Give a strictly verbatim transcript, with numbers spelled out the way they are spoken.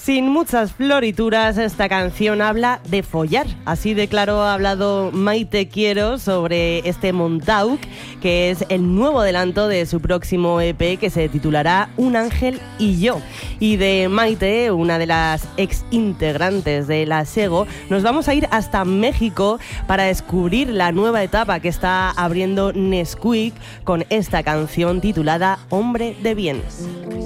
Sin muchas florituras, esta canción habla de follar. Así de claro ha hablado Maite Quiero sobre este Montauk, que es el nuevo adelanto de su próximo E P, que se titulará Un ángel y yo. Y de Maite, una de las ex integrantes de la Sego, nos vamos a ir hasta México para descubrir la nueva etapa que está abriendo Nesquik con esta canción titulada Hombre de Bien.